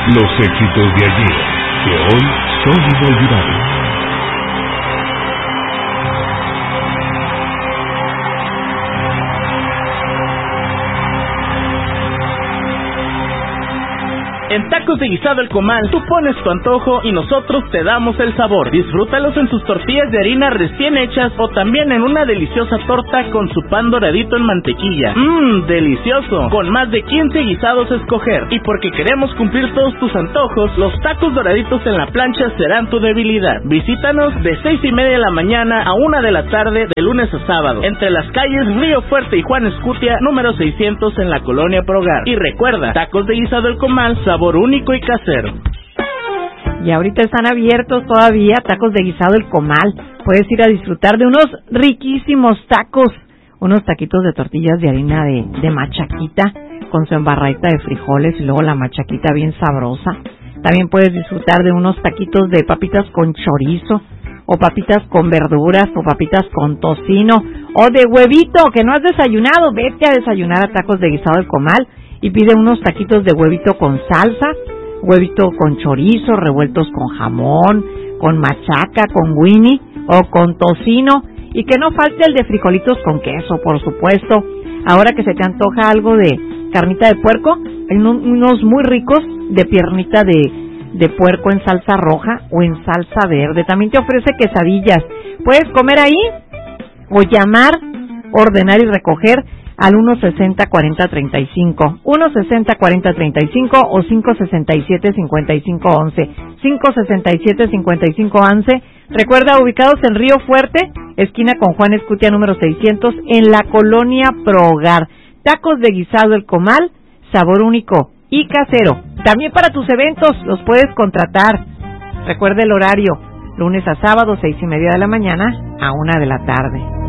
Los éxitos de ayer, que hoy son inolvidables. En Tacos de Guisado El Comal, tú pones tu antojo y nosotros te damos el sabor. Disfrútalos en sus tortillas de harina recién hechas o también en una deliciosa torta con su pan doradito en mantequilla. Delicioso! Con más de 15 guisados a escoger. Y porque queremos cumplir todos tus antojos, los tacos doraditos en la plancha serán tu debilidad. Visítanos de 6:30 de la mañana a 1 de la tarde de lunes a sábado, entre las calles Río Fuerte y Juan Escutia, número 600 en la Colonia Progar. Y recuerda, Tacos de Guisado El Comal, sabor único y casero. Y ahorita están abiertos todavía Tacos de Guisado El Comal. Puedes ir a disfrutar de unos riquísimos tacos, unos taquitos de tortillas de harina de machaquita con su embarradita de frijoles y luego la machaquita bien sabrosa. También puedes disfrutar de unos taquitos de papitas con chorizo o papitas con verduras o papitas con tocino o de huevito, que no has desayunado. Vete a desayunar a Tacos de Guisado El Comal y pide unos taquitos de huevito con salsa, huevito con chorizo, revueltos con jamón, con machaca, con Winnie o con tocino, y que no falte el de frijolitos con queso, por supuesto. Ahora que se te antoja algo de carnita de puerco, hay unos muy ricos de piernita de puerco en salsa roja o en salsa verde. También te ofrece quesadillas. Puedes comer ahí o llamar, ordenar y recoger al 160-40-35, 160-40-35 o 567-5511, 567-5511. Recuerda, ubicados en Río Fuerte, esquina con Juan Escutia número 600, en la Colonia Progar. Tacos de Guisado El Comal, sabor único y casero. También para tus eventos los puedes contratar. Recuerda el horario, lunes a sábado, 6:30 de la mañana a 1 de la tarde.